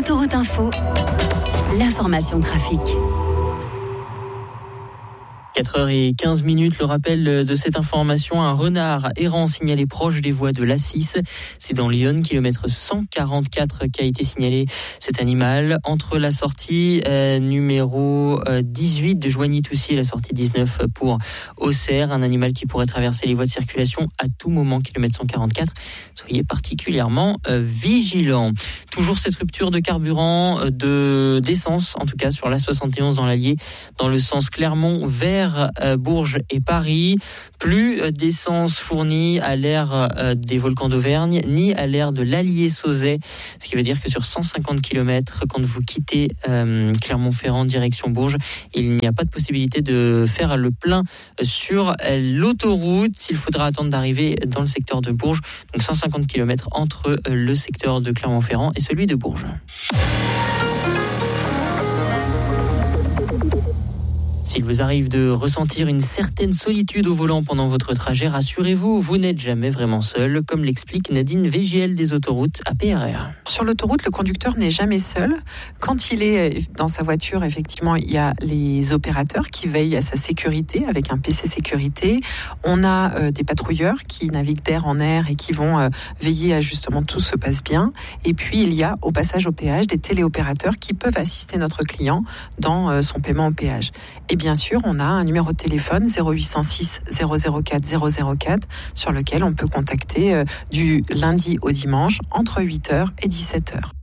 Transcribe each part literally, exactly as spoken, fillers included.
Autoroute Info, l'information trafic. quatre heures quinze minutes, le rappel de cette information, un renard errant signalé proche des voies de l'A six. C'est dans Lyon, kilomètre cent quarante-quatre, qu'a été signalé cet animal. Entre la sortie euh, numéro euh, dix-huit de Joigny-Toussy et la sortie dix-neuf pour Auxerre, un animal qui pourrait traverser les voies de circulation à tout moment, kilomètre cent quarante-quatre. Soyez particulièrement euh, vigilants. Toujours cette rupture de carburant, euh, de, d'essence, en tout cas sur l'A soixante et onze dans l'Allier, dans le sens Clermont vers Bourges et Paris. Plus d'essence fournie à l'ère des volcans d'Auvergne, ni à l'ère de l'Allier-Sauzet. Ce qui veut dire que sur cent cinquante kilomètres, quand vous quittez euh, Clermont-Ferrand direction Bourges, il n'y a pas de possibilité de faire le plein sur l'autoroute. Il faudra attendre d'arriver dans le secteur de Bourges. Donc cent cinquante kilomètres entre le secteur de Clermont-Ferrand et celui de Bourges. S'il vous arrive de ressentir une certaine solitude au volant pendant votre trajet, rassurez-vous, vous n'êtes jamais vraiment seul, comme l'explique Nadine Végiel des autoroutes A P R R. Sur l'autoroute, le conducteur n'est jamais seul. Quand il est dans sa voiture, effectivement, il y a les opérateurs qui veillent à sa sécurité avec un P C sécurité. On a euh, des patrouilleurs qui naviguent d'air en air et qui vont euh, veiller à justement tout se passe bien. Et puis, il y a au passage au péage des téléopérateurs qui peuvent assister notre client dans euh, son paiement au péage. Et bien sûr, on a un numéro de téléphone zéro huit cent six zéro zéro quatre zéro zéro quatre sur lequel on peut contacter euh, du lundi au dimanche entre huit heures et dix-sept heures.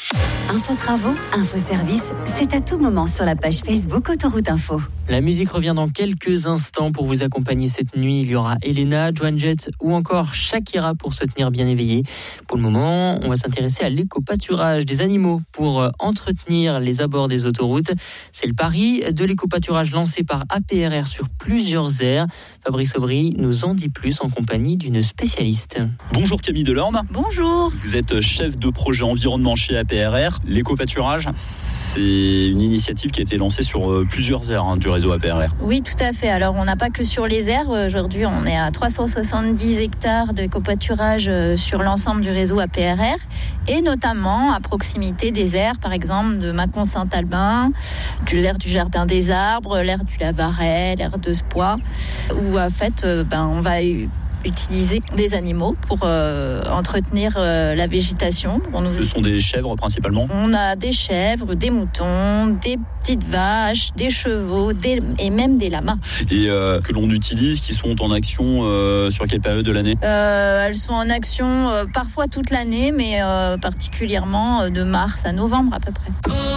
Info travaux, info service, c'est à tout moment sur la page Facebook Autoroute Info. La musique revient dans quelques instants pour vous accompagner cette nuit. Il y aura Elena, Joan Jett ou encore Shakira pour se tenir bien éveillé. Pour le moment, on va s'intéresser à l'éco-pâturage des animaux pour entretenir les abords des autoroutes. C'est le pari de l'éco-pâturage lancé par A P R R sur plusieurs aires. Fabrice Aubry nous en dit plus en compagnie d'une spécialiste. Bonjour Camille Delorme. Bonjour. Vous êtes chef de projet environnement chez A P R R. L'éco-pâturage, c'est une initiative qui a été lancée sur plusieurs aires hein, du réseau A P R R. Oui, tout à fait. Alors, on n'a pas que sur les aires. Aujourd'hui, on est à trois cent soixante-dix hectares de covoiturage sur l'ensemble du réseau A P R R et notamment à proximité des aires, par exemple, de Mâcon-Saint-Albin, de l'aire du Jardin des Arbres, l'aire du Lavaret, l'aire de Spoix, où en fait, ben, on va utiliser des animaux pour euh, entretenir euh, la végétation. Nous... Ce sont des chèvres principalement ? On a des chèvres, des moutons, des petites vaches, des chevaux des... et même des lamas. Et euh, que l'on utilise, qui sont en action euh, sur quelle période de l'année ? euh, Elles sont en action euh, parfois toute l'année, mais euh, particulièrement de mars à novembre à peu près.